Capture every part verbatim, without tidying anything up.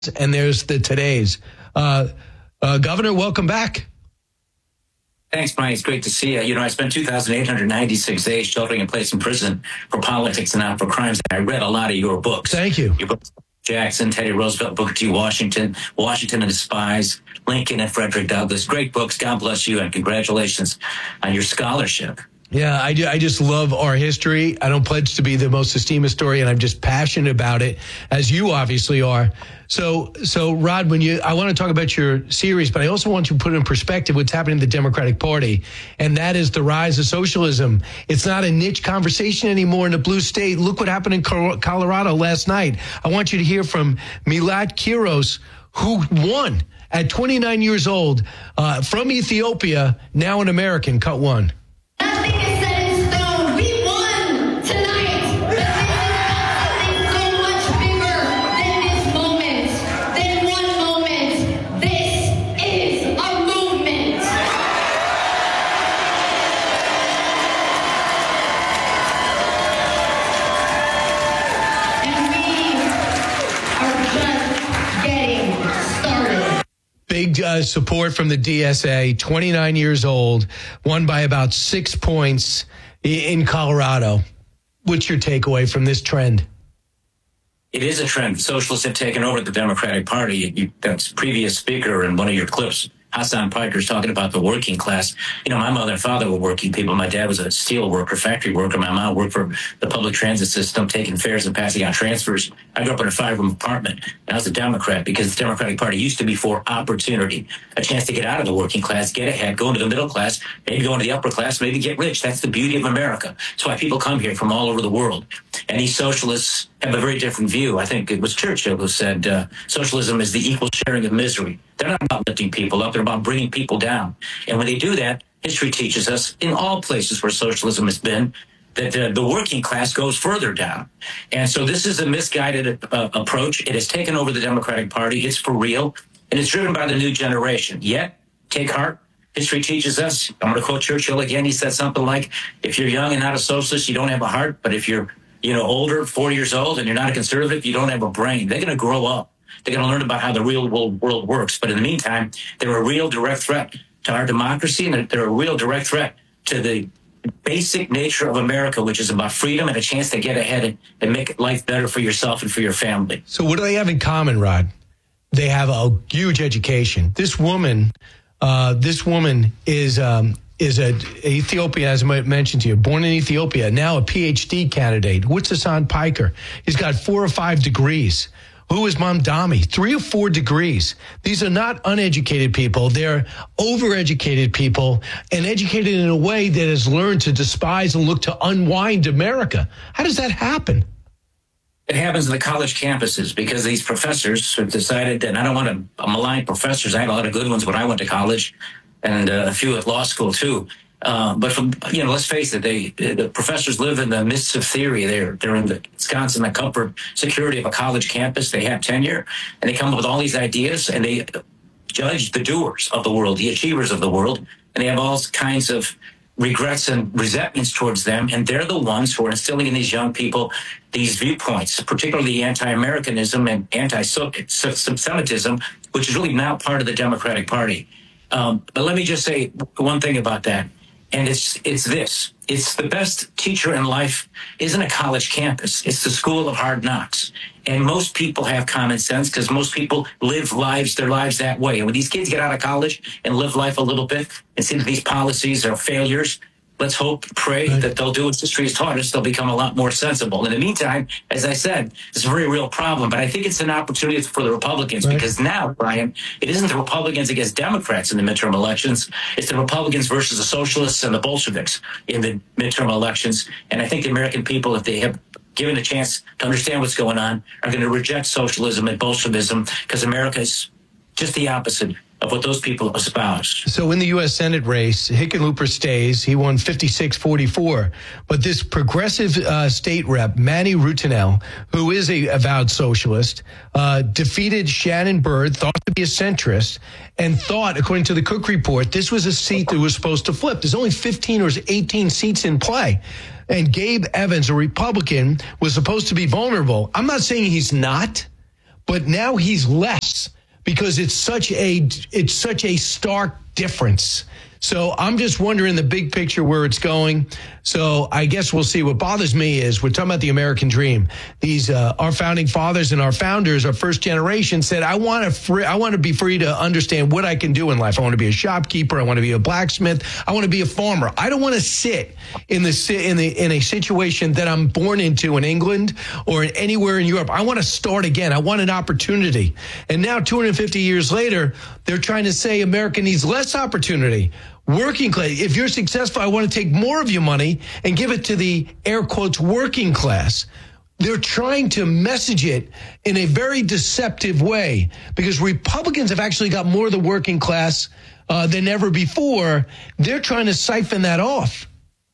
and there's the todays. Uh, uh, Governor, welcome back. Thanks, Brian. It's great to see you. You know, I spent two thousand eight hundred ninety-six days sheltering in place in prison for politics and not for crimes. And I read a lot of your books. Thank you. Your books, Jackson, Teddy Roosevelt, Booker T. Washington, Washington and His Spies, Lincoln and Frederick Douglass. Great books. God bless you, and congratulations on your scholarship. Yeah, I do. I just love our history. I don't pledge to be the most esteemed historian. I'm just passionate about it, as you obviously are. So, so Rod, when you, I want to talk about your series, but I also want to put in perspective what's happening in the Democratic Party, and that is the rise of socialism. It's not a niche conversation anymore in the blue state. Look what happened in Colorado last night. I want you to hear from Milad Kiros, who won at twenty-nine years old uh, from Ethiopia, now an American. Cut one. Nothing is set in stone. We won tonight. But this is something so much bigger than this moment, than one moment. This is a movement. And we are just getting started. Big uh, support from the D S A, twenty-nine years old, won by about six points in Colorado. What's your takeaway from this trend? It is a trend. Socialists have taken over the Democratic Party. You, that previous speaker in one of your clips, Hassan Piker's talking about the working class. You know, my mother and father were working people. My dad was a steel worker, factory worker. My mom worked for the public transit system, taking fares and passing out transfers. I grew up in a five-room apartment, and I was a Democrat because the Democratic Party used to be for opportunity, a chance to get out of the working class, get ahead, go into the middle class, maybe go into the upper class, maybe get rich. That's the beauty of America. That's why people come here from all over the world. And these socialists have a very different view. I think it was Churchill who said uh, socialism is the equal sharing of misery. They're not about lifting people up. They're about bringing people down. And when they do that, history teaches us in all places where socialism has been that the, the working class goes further down. And so this is a misguided uh, approach. It has taken over the Democratic Party. It's for real. And it's driven by the new generation. Yet, take heart. History teaches us. I'm going to quote Churchill again. He said something like, if you're young and not a socialist, you don't have a heart. But if you're you know, older, forty years old, and you're not a conservative, you don't have a brain. They're going to grow up. They're going to learn about how the real world, world works. But in the meantime, they're a real direct threat to our democracy, and they're a real direct threat to the basic nature of America, which is about freedom and a chance to get ahead and, and make life better for yourself and for your family. So what do they have in common, Rod? They have a huge education. This woman, uh, this woman is... Um, is a Ethiopia, as I mentioned to you, born in Ethiopia, now a P H D candidate. What's Hassan Piker? He's got four or five degrees. Who is Mamdani? Three or four degrees. These are not uneducated people. They're overeducated people and educated in a way that has learned to despise and look to unwind America. How does that happen? It happens in the college campuses because these professors have decided that I don't want to malign professors. I had a lot of good ones when I went to college, and uh, a few at law school too. Uh, but from, you know, let's face it, they the professors live in the midst of theory. They're they're in the Wisconsin, the comfort, security of a college campus. They have tenure, and they come up with all these ideas, and they judge the doers of the world, the achievers of the world, and they have all kinds of regrets and resentments towards them. And they're the ones who are instilling in these young people these viewpoints, particularly anti-Americanism and anti-Semitism, which is really now part of the Democratic Party. Um, but let me just say one thing about that, and it's it's this. It's the best teacher in life isn't a college campus. It's the school of hard knocks. And most people have common sense because most people live lives, their lives that way. And when these kids get out of college and live life a little bit and see that these policies are failures, let's hope, pray right. that they'll do what history has taught us. They'll become a lot more sensible. In the meantime, as I said, it's a very real problem. But I think it's an opportunity for the Republicans right. because now, Brian, it isn't the Republicans against Democrats in the midterm elections. It's the Republicans versus the socialists and the Bolsheviks in the midterm elections. And I think the American people, if they have given a chance to understand what's going on, are going to reject socialism and Bolshevism because America is just the opposite of what those people espouse. So in the U S Senate race, Hickenlooper stays. He won fifty-six forty-four. But this progressive uh, state rep, Manny Rutinel, who is a avowed socialist, uh, defeated Shannon Byrd, thought to be a centrist, and thought, according to the Cook Report, this was a seat that was supposed to flip. There's only fifteen or eighteen seats in play. And Gabe Evans, a Republican, was supposed to be vulnerable. I'm not saying he's not, but now he's less because it's such a it's such a stark difference. So I'm just wondering the big picture where it's going. So I guess we'll see. What bothers me is we're talking about the American dream. These uh, our founding fathers and our founders, our first generation, said, "I want to free, I want to be free to understand what I can do in life. I want to be a shopkeeper. I want to be a blacksmith. I want to be a farmer. I don't want to sit in the in the in a situation that I'm born into in England or anywhere in Europe. I want to start again. I want an opportunity." And now, two hundred fifty years later, they're trying to say America needs less opportunity. Working class. If you're successful, I want to take more of your money and give it to the air quotes working class. They're trying to message it in a very deceptive way because Republicans have actually got more of the working class uh, than ever before. They're trying to siphon that off.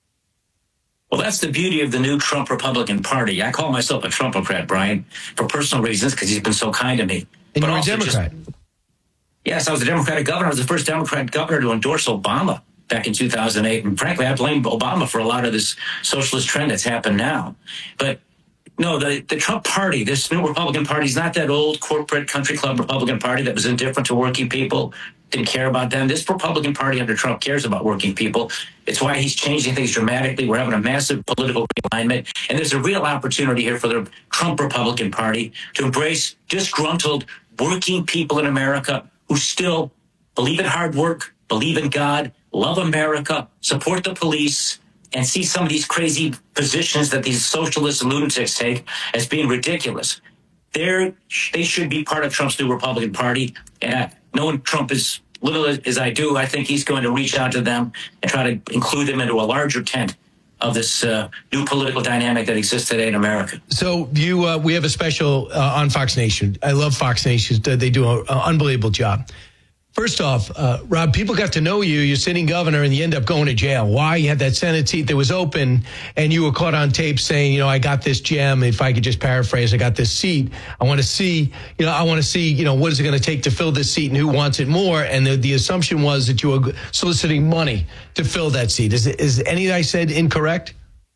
Well, that's the beauty of the new Trump Republican Party. I call myself a Trumpocrat, Brian, for personal reasons because he's been so kind to me. And but you're a also Democrat. Just, yes, I was a Democratic governor. I was the first Democratic governor to endorse Obama back in two thousand eight. And frankly, I blame Obama for a lot of this socialist trend that's happened now. But no, the, the Trump Party, this new Republican Party, is not that old corporate country club Republican Party that was indifferent to working people, didn't care about them. This Republican Party under Trump cares about working people. It's why he's changing things dramatically. We're having a massive political realignment. And there's a real opportunity here for the Trump Republican Party to embrace disgruntled working people in America who still believe in hard work, believe in God, love America, support the police, and see some of these crazy positions that these socialist lunatics take as being ridiculous. They're, they should be part of Trump's new Republican Party. And knowing Trump as little as I do, I think he's going to reach out to them and try to include them into a larger tent of this uh, new political dynamic that exists today in America. So you, uh, we have a special uh, on Fox Nation. I love Fox Nation. They do an unbelievable job. First off, uh, Rob, people got to know you. You're sitting governor and you end up going to jail. Why? You had that Senate seat that was open and you were caught on tape saying, you know, I got this gem. If I could just paraphrase, I got this seat. I want to see, you know, I want to see, you know, what is it going to take to fill this seat and who wants it more? And the, the assumption was that you were soliciting money to fill that seat. Is, is any I said incorrect?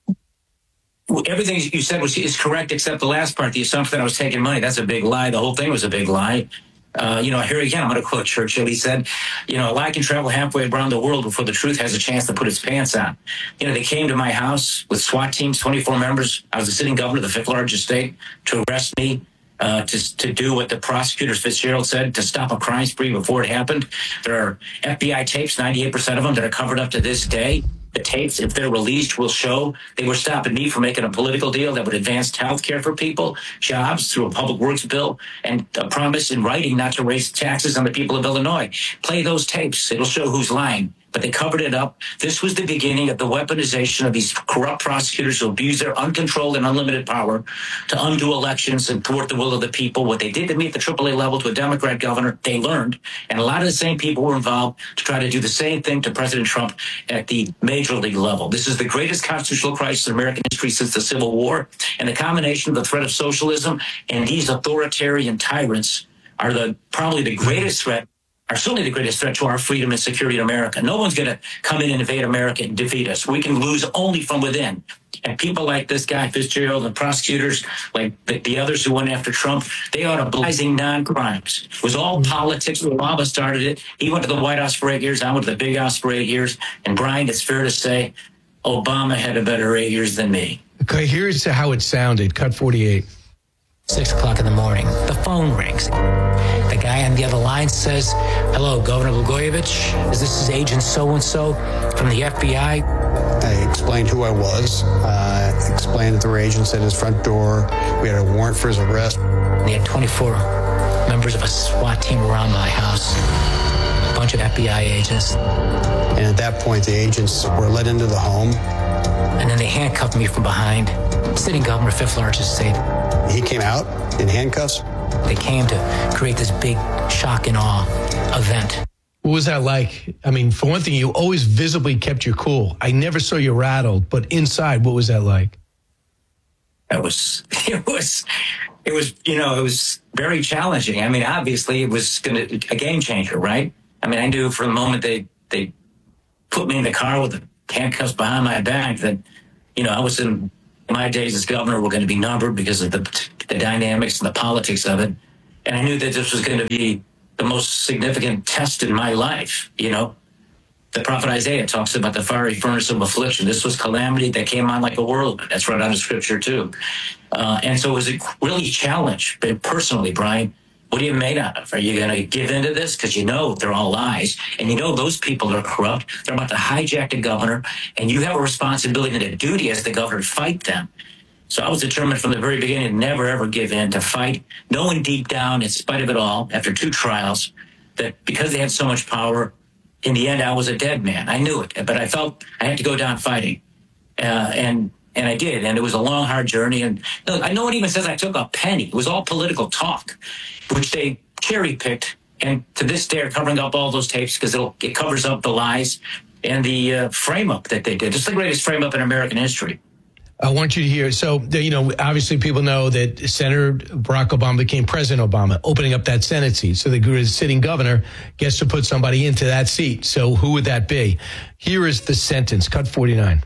Everything you said was is correct except the last part, the assumption that I was taking money. That's a big lie. The whole thing was a big lie. Uh, you know, here again, I'm going to quote Churchill. He said, you know, a lie can travel halfway around the world before the truth has a chance to put its pants on. You know, they came to my house with SWAT teams, twenty-four members. I was the sitting governor of the fifth largest state, to arrest me, uh, to, to do what the prosecutor Fitzgerald said, to stop a crime spree before it happened. There are F B I tapes, ninety-eight percent of them, that are covered up to this day. The tapes, if they're released, will show they were stopping me from making a political deal that would advance health care for people, jobs through a public works bill, and a promise in writing not to raise taxes on the people of Illinois. Play those tapes. It'll show who's lying. But they covered it up. This was the beginning of the weaponization of these corrupt prosecutors who abuse their uncontrolled and unlimited power to undo elections and thwart the will of the people. What they did to me at the triple A level to a Democrat governor, they learned. And a lot of the same people were involved to try to do the same thing to President Trump at the major league level. This is the greatest constitutional crisis in American history since the Civil War. And the combination of the threat of socialism and these authoritarian tyrants are the probably the greatest threat are certainly the greatest threat to our freedom and security in America. No one's going to come in and invade America and defeat us. We can lose only from within. And people like this guy, Fitzgerald, and prosecutors like the, the others who went after Trump, they ought to blazing non-crimes. It was all politics. Obama started it. He went to the White House for eight years. I went to the Big House for eight years. And Brian, it's fair to say, Obama had a better eight years than me. Okay, here's how it sounded. Cut forty-eight. Six o'clock in the morning, the phone rings. The guy on the other line says, hello, Governor Blagojevich. Is this is Agent so-and-so from the F B I? I explained who I was, uh, explained that there were agents at his front door. We had a warrant for his arrest. And they had twenty-four members of a SWAT team around my house, a bunch of F B I agents. And at that point, the agents were let into the home. And then they handcuffed me from behind. Sitting governor, fifth largest state. He came out in handcuffs. They came to create this big shock and awe event. What was that like? I mean, for one thing, you always visibly kept your cool. I never saw you rattled, but inside, what was that like? It was, it was, it was, you know, it was very challenging. I mean, obviously, it was going to a game changer, right? I mean, I knew from the moment they they put me in the car with the handcuffs behind my back that, you know, I was in my days as governor were going to be numbered because of the, the dynamics and the politics of it. And I knew that this was going to be the most significant test in my life. You know, the prophet Isaiah talks about the fiery furnace of affliction. This was calamity that came on like a whirlwind. That's right out of scripture too. Uh, and so it was a really challenge, but personally, Brian, what are you made out of? Are you going to give into this? Because you know they're all lies. And you know those people are corrupt. They're about to hijack the governor. And you have a responsibility and a duty as the governor to fight them. So I was determined from the very beginning to never, ever give in, to fight, knowing deep down, in spite of it all, after two trials, that because they had so much power, in the end, I was a dead man. I knew it. But I felt I had to go down fighting. Uh, and and I did. And it was a long, hard journey. And look, I know it even says I took a penny. It was all political talk, which they cherry-picked. And to this day are covering up all those tapes because it covers up the lies and the uh, frame-up that they did. It's the greatest frame-up in American history. I want you to hear, so, you know, obviously people know that Senator Barack Obama became President Obama, opening up that Senate seat. So the sitting governor gets to put somebody into that seat. So who would that be? Here is the sentence, cut forty-nine.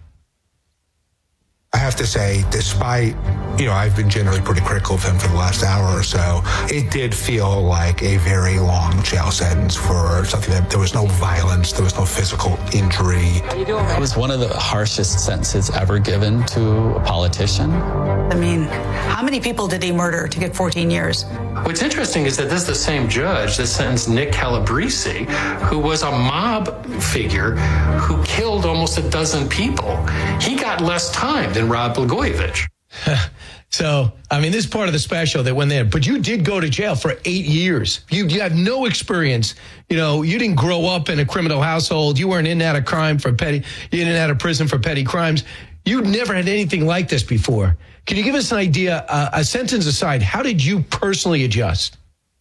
I have to say, despite, you know, I've been generally pretty critical of him for the last hour or so, it did feel like a very long jail sentence for something that there was no violence, there was no physical injury. How you doing, man? It was one of the harshest sentences ever given to a politician. I mean, how many people did he murder to get fourteen years? What's interesting is that this is the same judge that sentenced Nick Calabrese, who was a mob figure who killed almost a dozen people. He got less time than Rod Blagojevich. So, I mean, this is part of the special that went there. But you did go to jail for eight years. You, you had no experience. You know, you didn't grow up in a criminal household. You weren't in and out of crime for petty, you in and out of prison for petty crimes. You never had anything like this before. Can you give us an idea, uh, a sentence aside, how did you personally adjust?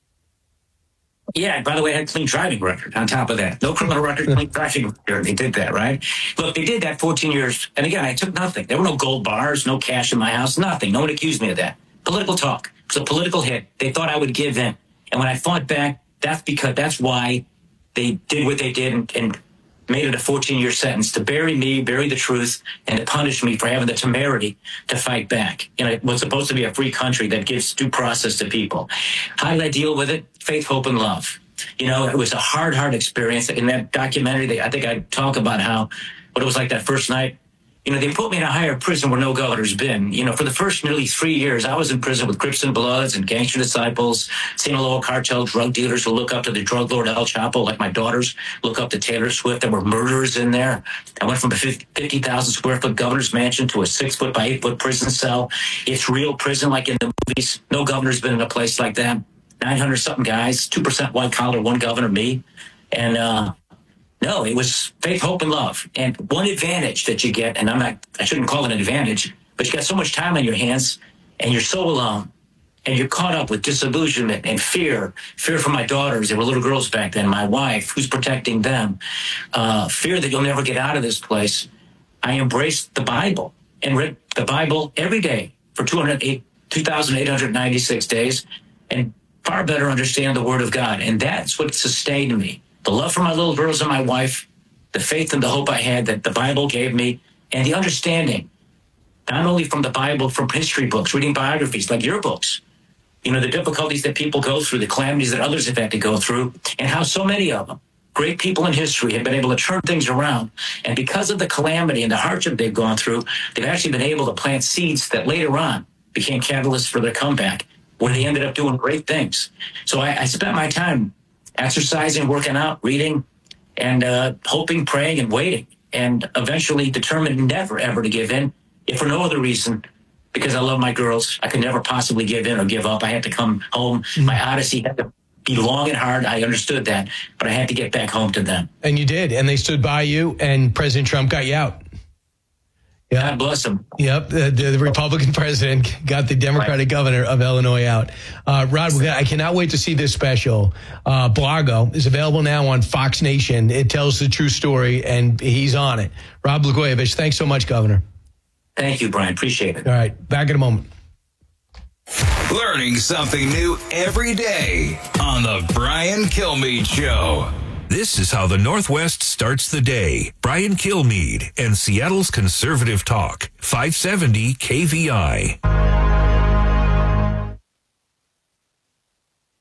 Yeah, by the way, I had a clean driving record on top of that. No criminal record, clean driving record. They did that, right? Look, they did that fourteen years. And again, I took nothing. There were no gold bars, no cash in my house, nothing. No one accused me of that. Political talk. It was a political hit. They thought I would give in. And when I fought back, that's because that's why they did what they did and, and made it a fourteen-year sentence to bury me, bury the truth, and to punish me for having the temerity to fight back. You know, it was supposed to be a free country that gives due process to people. How did I deal with it? Faith, hope, and love. You know, it was a hard, hard experience. In that documentary, they, I think I talk about how, what it was like that first night. You know, they put me in a higher prison where no governor's been. You know, for the first nearly three years, I was in prison with Crips and Bloods and gangster disciples, Sinaloa cartel drug dealers who look up to the drug lord El Chapo, like my daughters look up to Taylor Swift. There were murderers in there. I went from a fifty thousand square foot governor's mansion to a six foot by eight foot prison cell. It's real prison like in the movies. No governor's been in a place like that. nine hundred something guys, two percent white collar, one governor, me. And, uh, No, it was faith, hope, and love. And one advantage that you get, and I'm not, I shouldn't call it an advantage, but you got so much time on your hands and you're so alone and you're caught up with disillusionment and fear, fear for my daughters. They were little girls back then, my wife, who's protecting them, uh, fear that you'll never get out of this place. I embraced the Bible and read the Bible every day for two thousand eight hundred ninety-six days and far better understand the Word of God. And that's what sustained me. The love for my little girls and my wife, the faith and the hope I had that the Bible gave me, and the understanding, not only from the Bible, from history books, reading biographies like your books, you know, the difficulties that people go through, the calamities that others have had to go through, and how so many of them, great people in history, have been able to turn things around. And because of the calamity and the hardship they've gone through, they've actually been able to plant seeds that later on became catalysts for their comeback, where they ended up doing great things. So I, I spent my time exercising, working out, reading, and uh, hoping, praying, and waiting, and eventually determined never, ever to give in, if for no other reason, because I love my girls. I could never possibly give in or give up. I had to come home. Mm-hmm. My odyssey had to be long and hard. I understood that, but I had to get back home to them. And you did, and they stood by you, and President Trump got you out. Yep. God bless him. Yep, the, the Republican president got the Democratic right. governor of Illinois out. Uh, Rod, I cannot wait to see this special. Uh, Blago is available now on Fox Nation. It tells the true story, and he's on it. Rod Blagojevich, thanks so much, Governor. Thank you, Brian. Appreciate it. All right, back in a moment. Learning something new every day on the Brian Kilmeade Show. This is how the Northwest starts the day. Brian Kilmeade and Seattle's Conservative Talk, five seventy K V I.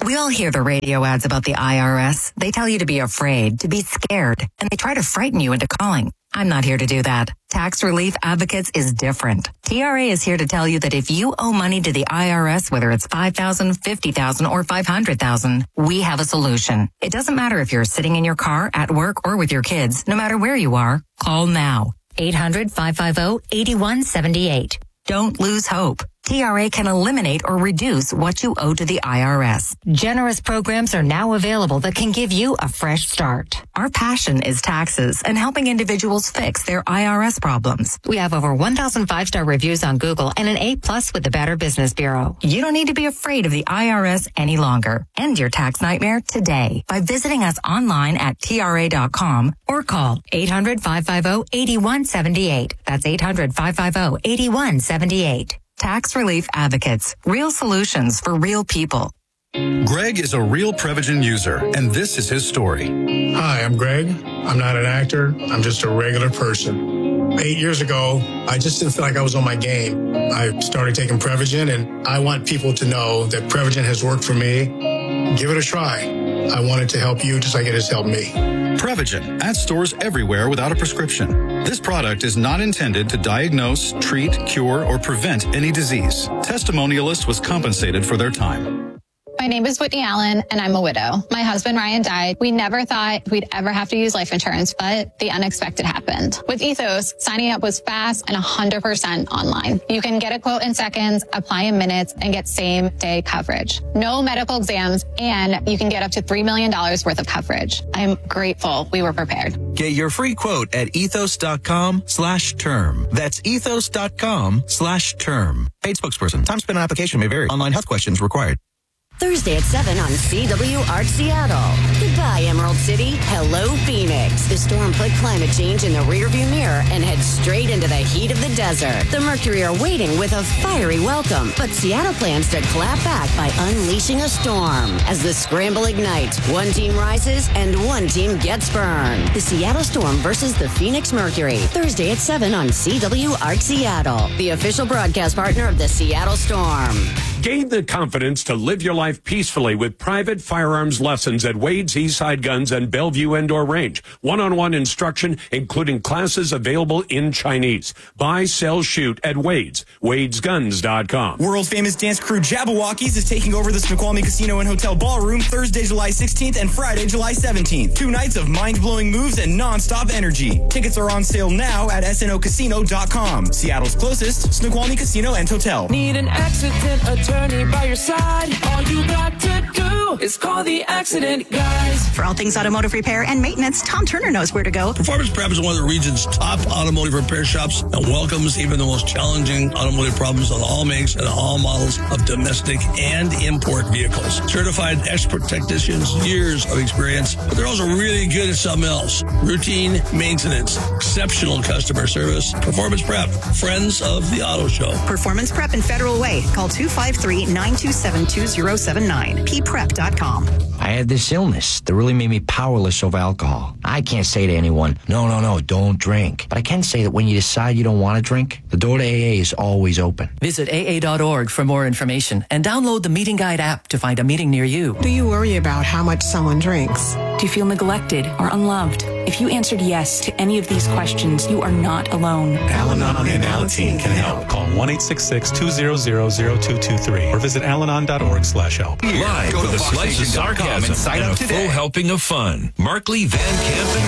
We all hear the radio ads about the I R S. They tell you to be afraid, to be scared, and they try to frighten you into calling. I'm not here to do that. Tax Relief Advocates is different. T R A is here to tell you that if you owe money to the I R S, whether it's five thousand dollars, fifty thousand dollars, or five hundred thousand dollars, we have a solution. It doesn't matter if you're sitting in your car, at work, or with your kids. No matter where you are, call now. eight hundred, five five zero, eight one seven eight. Don't lose hope. T R A can eliminate or reduce what you owe to the I R S. Generous programs are now available that can give you a fresh start. Our passion is taxes and helping individuals fix their I R S problems. We have over one thousand five-star reviews on Google and an A plus with the Better Business Bureau. You don't need to be afraid of the I R S any longer. End your tax nightmare today by visiting us online at T R A dot com or call eight hundred, five five zero, eight one seven eight. That's eight hundred, five five zero, eight one seven eight. Tax Relief Advocates. Real solutions for real people. Greg is a real Prevagen user, and this is his story. Hi, I'm Greg. I'm not an actor. I'm just a regular person. Eight years ago, I just didn't feel like I was on my game. I started taking Prevagen, and I want people to know that Prevagen has worked for me. Give it a try. I wanted to help you just like it has helped me. Prevagen, at stores everywhere without a prescription. This product is not intended to diagnose, treat, cure, or prevent any disease. Testimonialist was compensated for their time. My name is Whitney Allen, and I'm a widow. My husband, Ryan, died. We never thought we'd ever have to use life insurance, but the unexpected happened. With Ethos, signing up was fast and one hundred percent online. You can get a quote in seconds, apply in minutes, and get same-day coverage. No medical exams, and you can get up to three million dollars worth of coverage. I'm grateful we were prepared. Get your free quote at ethos.com slash term. That's ethos.com slash term. Paid spokesperson. Time spent on application may vary. Online health questions required. Thursday at seven on C W Arch Seattle. Goodbye, Emerald City. Hello, Phoenix. The storm put climate change in the rearview mirror and heads straight into the heat of the desert. The Mercury are waiting with a fiery welcome, but Seattle plans to clap back by unleashing a storm. As the scramble ignites, one team rises and one team gets burned. The Seattle Storm versus the Phoenix Mercury. Thursday at seven on C W Arch Seattle, the official broadcast partner of the Seattle Storm. Gain the confidence to live your life peacefully with private firearms lessons at Wade's Eastside Guns and Bellevue Indoor Range. One-on-one instruction, including classes available in Chinese. Buy, sell, shoot at Wade's. Wades Guns dot com. World-famous dance crew Jabberwockies is taking over the Snoqualmie Casino and Hotel Ballroom Thursday, July sixteenth and Friday, July seventeenth. Two nights of mind-blowing moves and non-stop energy. Tickets are on sale now at S N O casino dot com. Seattle's closest Snoqualmie Casino and Hotel. Need an accident attorney by your side? All you got to do is call the Accident Guys. For all things automotive repair and maintenance, Tom Turner knows where to go. Performance Prep is one of the region's top automotive repair shops and welcomes even the most challenging automotive problems on all makes and all models of domestic and import vehicles. Certified expert technicians, years of experience, but they're also really good at something else. Routine maintenance, exceptional customer service. Performance Prep, friends of the auto show. Performance Prep in Federal Way. Call two five three, nine two seven, two zero seven nine. p prep dot com. I had this illness that really made me powerless over alcohol. I can't say to anyone, no, no, no, don't drink. But I can say that when you decide you don't want to drink, the door to A A is always open. Visit A A dot org for more information and download the Meeting Guide app to find a meeting near you. Do you worry about how much someone drinks? Do you feel neglected or unloved? If you answered yes to any of these questions, you are not alone. Al-Anon and Alateen can help. Call one eight six six, two zero zero, zero two two three or visit al anon dot org slash help. Live with a slice of sarcasm and, and a full helping of fun. Markley, Van Camp, and